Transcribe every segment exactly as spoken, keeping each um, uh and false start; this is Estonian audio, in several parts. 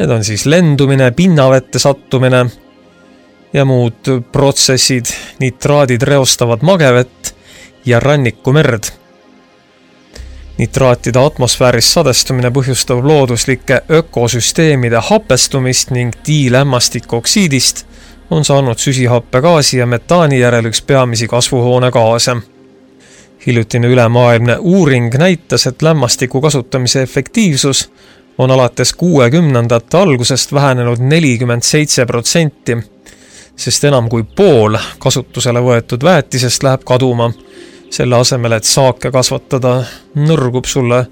Need on siis lendumine, pinnavette sattumine ja muud protsessid. Nitraadid reostavad magevett ja rannikumerd. Nitraatide atmosfääris sadestumine põhjustab looduslike ökosüsteemide hapestumist ning diilämmastikoksiidist on saanud süsihappegaasi ja metaani järel üks peamisi kasvuhoonegaase. Hiljutine ülemaailmne uuring näitas, et lämmastiku kasutamise efektiivsus on alates kuuekümnendate algusest vähenenud nelikümmend seitse protsenti, sest enam kui pool kasutusele võetud väetisest läheb kaduma. Selle asemel, et saake kasvatada, nõrgub sulle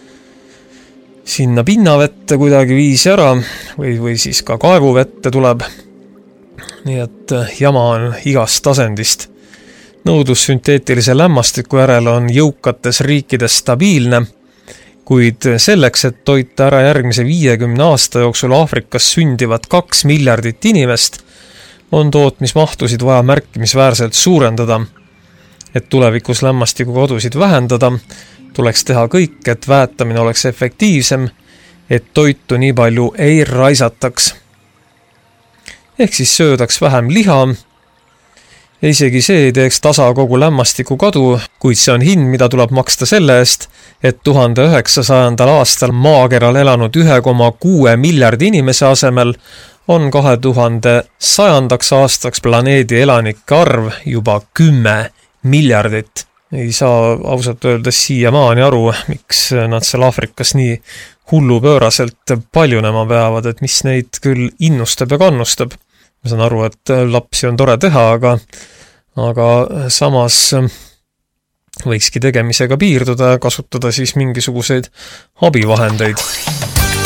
sinna pinnavette kuidagi viisi ära või, või siis ka kaevuvette tuleb. Nii et jama on igast tasendist. Nõudlus sünteetilise lämmastiku järel on jõukates riikides stabiilne, kuid selleks, et toita ära järgmise viiekümne aasta jooksul Aafrikas sündivad kaks miljardit inimest, on tootmismahtusid vaja märkimisväärselt suurendada. Et tulevikus lämmastiku kodusid vähendada, tuleks teha kõik, et väetamine oleks efektiivsem, et toitu nii palju ei raisataks. Ehk siis söödaks vähem liha, ja isegi see ei teeks tasa kogu lämmastiku kadu, kuid see on hind, mida tuleb maksta selle eest, et tuhande üheksasajandal aastal maakeral elanud üks koma kuus miljardi inimese asemel on kahe tuhande sajandaks aastaks planeedi elanike arv juba kümme miljardit. Ei saa ausalt öeldes siiamaani aru, miks nad seal Aafrikas nii hullupööraselt paljunema peavad, et mis neid küll innustab ja kannustab. Ma saan aru, et lapsi on tore teha, aga, aga samas võikski tegemisega piirduda ja kasutada siis mingisuguseid abivahendeid.